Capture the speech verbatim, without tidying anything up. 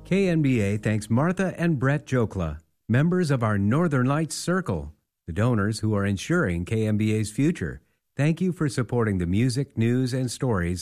K N B A thanks Martha and Brett Jokla, members of our Northern Lights Circle, the donors who are ensuring K N B A's future. Thank you for supporting the music, news, and stories